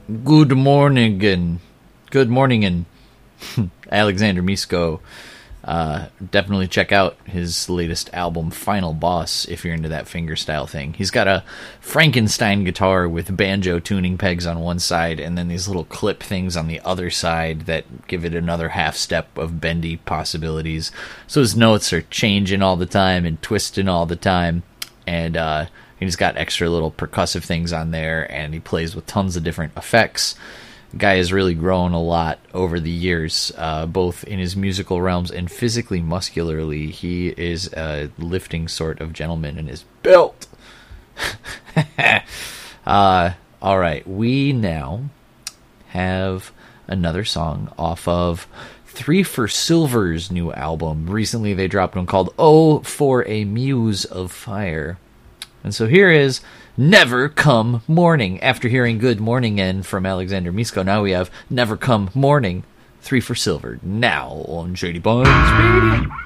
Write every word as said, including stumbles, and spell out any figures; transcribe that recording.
Good morning and good morning and Alexander Misko. Uh, definitely check out his latest album, Final Boss, if you're into that fingerstyle thing. He's got a Frankenstein guitar with banjo tuning pegs on one side and then these little clip things on the other side that give it another half step of bendy possibilities. So his notes are changing all the time and twisting all the time. And uh, he's got extra little percussive things on there, and he plays with tons of different effects. Guy has really grown a lot over the years, uh, both in his musical realms and physically, muscularly. He is a lifting sort of gentleman and is built. uh, all right, we now have another song off of Three for Silver's new album. Recently they dropped one called Oh for a Muse of Fire. And so here is Never Come Morning. After hearing Good Morning End from Alexander Misko, now we have Never Come Morning, Three for Silver, now on Shady Buns Radio.